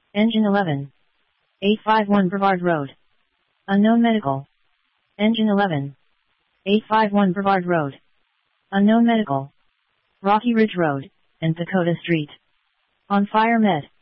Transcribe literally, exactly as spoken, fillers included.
Engine eleven. eight five one Brevard Road. Unknown medical. Engine eleven. eight five one Brevard Road. Unknown medical. Rocky Ridge Road, and Pacoda Street. On fire med.